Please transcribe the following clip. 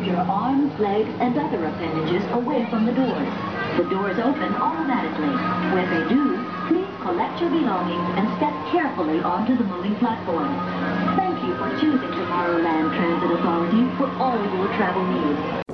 your arms, legs, and other appendages away from the doors. The doors open automatically. When they do, please collect your belongings and step carefully onto the moving platform. Thank you for choosing Tomorrowland Transit Authority for all your travel needs.